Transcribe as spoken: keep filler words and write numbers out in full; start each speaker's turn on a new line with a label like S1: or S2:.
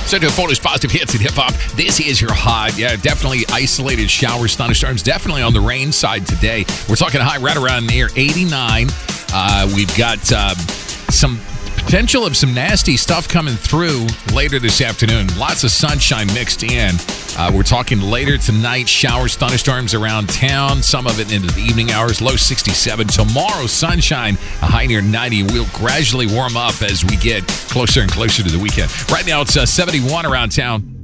S1: So to Photos Positive Hits and Hip Hop. This is your hot. Yeah, definitely isolated showers, thunderstorms, definitely on the rain side today. We're talking high right around near eighty-nine. Uh, we've got uh, some potential of some nasty stuff coming through later this afternoon. Lots of sunshine mixed in. Uh, we're talking later tonight, showers, thunderstorms around town, some of it into the evening hours, low sixty-seven. Tomorrow, sunshine, a high near ninety. We'll gradually warm up as we get closer and closer to the weekend. Right now, it's uh, seventy-one around town.